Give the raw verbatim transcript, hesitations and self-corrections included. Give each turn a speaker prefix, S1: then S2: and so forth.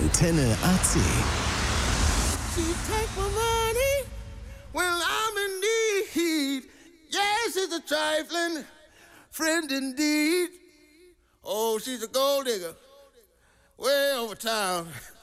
S1: Antenne A C.
S2: She take my money when I'm in need. Yes, she's a trifling friend indeed. Oh, she's a gold digger way over town.